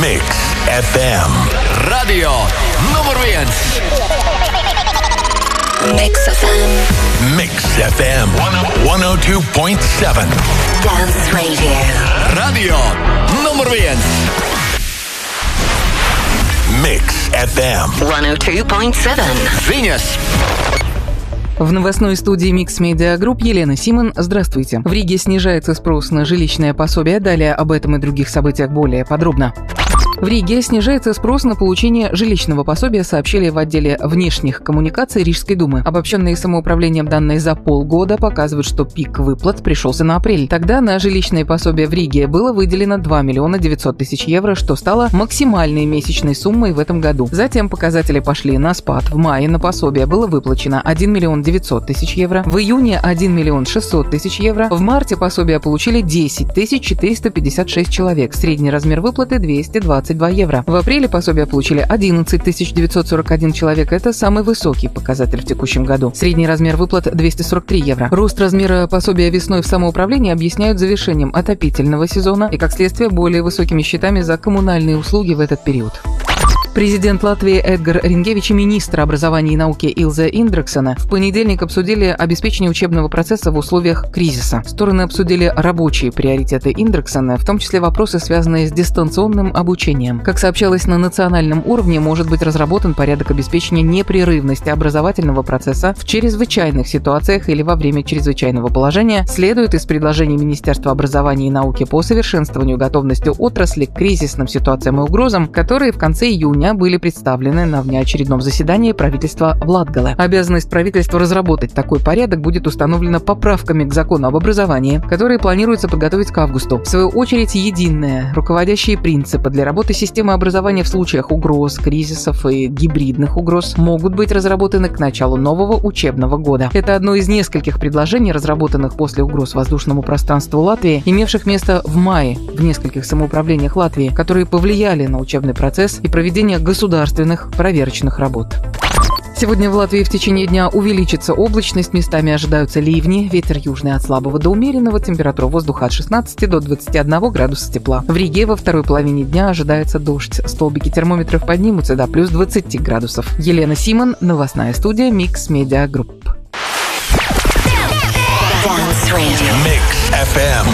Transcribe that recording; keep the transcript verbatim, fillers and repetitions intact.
Mix эф эм. Radio nummer viens. Mix эф эм. Mix эф эм сто два целых семь. Dance Radio. Radio nummer viens. Mix эф эм. сто два целых семь. Viņas. В новостной студии Mix Media Group Елена Симон. Здравствуйте. В Риге снижается спрос на жилищное пособие. Далее об этом и других событиях более подробно. В Риге снижается спрос на получение жилищного пособия, сообщили в отделе внешних коммуникаций Рижской думы. Обобщенные самоуправлением данные за полгода показывают, что пик выплат пришелся на апрель. Тогда на жилищное пособие в Риге было выделено два миллиона девятьсот тысяч евро, что стало максимальной месячной суммой в этом году. Затем показатели пошли на спад. В мае на пособие было выплачено один миллион девятьсот тысяч евро, в июне один миллион шестьсот тысяч евро, в марте пособие получили десять тысяч четыреста пятьдесят шесть человек, средний размер выплаты двести двадцать два евро. В апреле пособие получили одиннадцать тысяч девятьсот сорок один человек. Это самый высокий показатель в текущем году. Средний размер выплат двести сорок три евро. Рост размера пособия весной в самоуправлении объясняют завершением отопительного сезона и, как следствие, более высокими счетами за коммунальные услуги в этот период. Президент Латвии Эдгар Рингевич и министр образования и науки Илза Индраксена в понедельник обсудили обеспечение учебного процесса в условиях кризиса. Стороны обсудили рабочие приоритеты Индраксена, в том числе вопросы, связанные с дистанционным обучением. Как сообщалось, на национальном уровне может быть разработан порядок обеспечения непрерывности образовательного процесса в чрезвычайных ситуациях или во время чрезвычайного положения, следует из предложений Министерства образования и науки по совершенствованию готовности отрасли к кризисным ситуациям и угрозам, которые в конце июня были представлены на внеочередном заседании правительства в Латгале. Обязанность правительства разработать такой порядок будет установлена поправками к закону об образовании, которые планируется подготовить к августу. В свою очередь, единые руководящие принципы для работы системы образования в случаях угроз, кризисов и гибридных угроз могут быть разработаны к началу нового учебного года. Это одно из нескольких предложений, разработанных после угроз воздушному пространству Латвии, имевших место в мае в нескольких самоуправлениях Латвии, которые повлияли на учебный процесс и проведение государственных проверочных работ. Сегодня в Латвии в течение дня увеличится облачность, местами ожидаются ливни, ветер южный от слабого до умеренного, температура воздуха от шестнадцати до двадцати одного градуса тепла. В Риге во второй половине дня ожидается дождь, столбики термометров поднимутся до плюс двадцати градусов. Елена Симон, новостная студия Mix Media Group. Dance Radio. Mix эф эм.